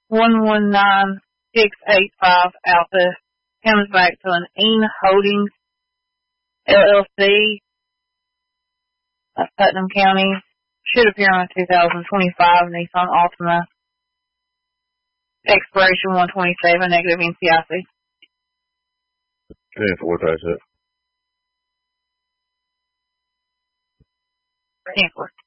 119685 Alpha comes back to an Ean Holdings LLC of Putnam County. Should appear on a 2025 Nissan Altima. Expiration 127, negative NCIC. 10-4, that's it. 10-4.